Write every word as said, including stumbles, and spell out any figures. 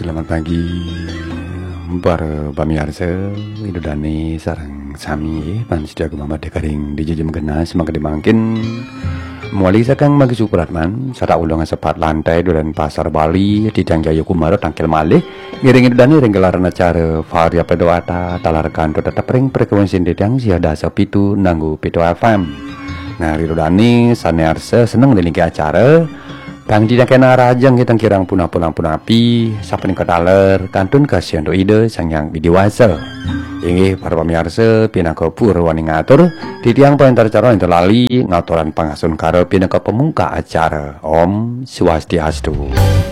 Selamat pagi para pamirsa Idodani sarang sami manusia Muhammad Dekaring di jejem genas maka dimangkin muali sakang magi Supratman sara ulungan sepat lantai dolan pasar Bali di Jaya Kumaro tangkel malih ngiring Idodani ring gelaran acara Varia Pedowata talarkan do tetap ring frekuensi dedang siada sepitu nanggu Pitu F M. Nah Idodani sanearse seneng delingi acara Kang dina kena rajang kita kirang punah pulang punah api sapening kadaler kantun kasihan do ide sang yang bidiwasa inggih para pamirsa pinaka purwani ngatur titiang pentar cara ento lali ngaturan pangasun karo pinaka pemungka acara Om Swastiastu.